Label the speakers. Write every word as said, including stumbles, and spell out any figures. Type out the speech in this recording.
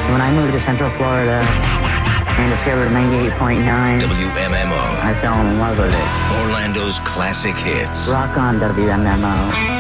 Speaker 1: When I moved to Central Florida and discovered ninety-eight point nine,
Speaker 2: W M M O.
Speaker 1: I fell in love with it.
Speaker 2: Orlando's classic hits.
Speaker 1: Rock on, W M M O.